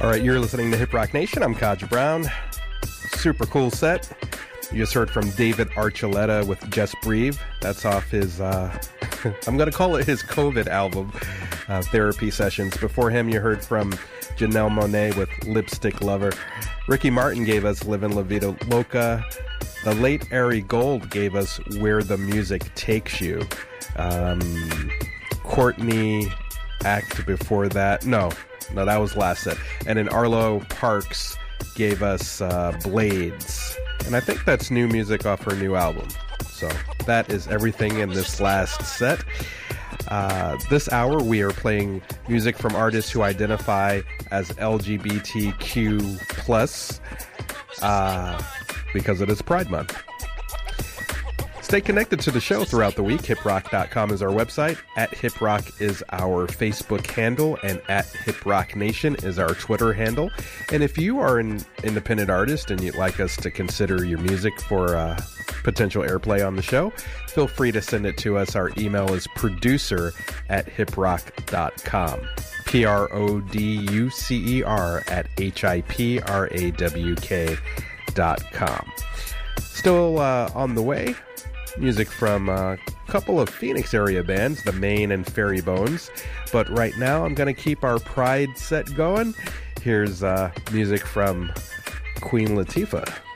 All right, you're listening to Hip Rock Nation. I'm Kaja Brown. Super cool set. You just heard from David Archuleta with Just Breathe. That's off his, I'm going to call it his COVID album, Therapy Sessions. Before him, you heard from Janelle Monáe with Lipstick Lover. Ricky Martin gave us Livin' La Vida Loca. The late Ari Gold gave us Where the Music Takes You. Courtney Act before that. No, that was last set. And then Arlo Parks gave us Blades. And I think that's new music off her new album. So that is everything in this last set. This hour we are playing music from artists who identify as LGBTQ+, because it is Pride Month. Stay connected to the show throughout the week. HipRock.com is our website. @HipRock is our Facebook handle. And @HipRockNation is our Twitter handle. And if you are an independent artist and you'd like us to consider your music for potential airplay on the show, feel free to send it to us. Our email is producer@hiprock.com. PRODUCER@HIPRAWK.com. Still on the way, music from a couple of Phoenix area bands, the Maine and Fairy Bones. But right now, I'm going to keep our Pride set going. Here's music from Queen Latifah.